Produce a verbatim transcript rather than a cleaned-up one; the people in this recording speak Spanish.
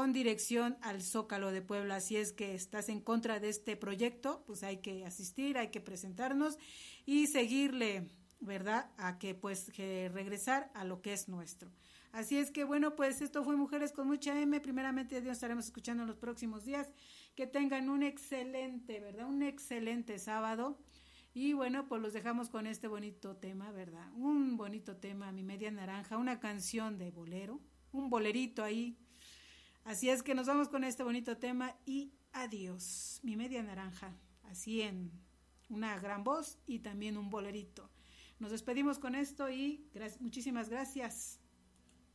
con dirección al Zócalo de Puebla. Así es que estás en contra de este proyecto, pues hay que asistir, hay que presentarnos y seguirle, ¿verdad? A que pues que regresar a lo que es nuestro. Así es que bueno, pues esto fue Mujeres con mucha M. Primeramente Dios estaremos escuchando en los próximos días. Que tengan un excelente, ¿verdad? Un excelente sábado. Y bueno, pues los dejamos con este bonito tema, ¿verdad? Un bonito tema, Mi Media Naranja, una canción de bolero, un bolerito ahí. Así es que nos vamos con este bonito tema y adiós. Mi Media Naranja, así en una gran voz y también un bolerito. Nos despedimos con esto y gra- muchísimas gracias.